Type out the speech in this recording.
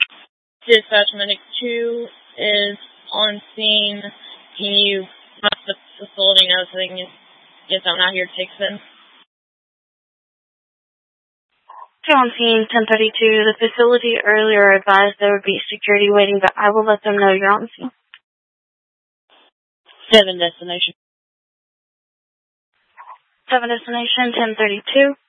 Dispatch Medic 2 is on scene. Can you let the facility know so they can get someone out here to take them? On scene 1032. The facility earlier advised there would be security waiting, but I will let them know you're on scene. 7 destination. 7 destination 1032.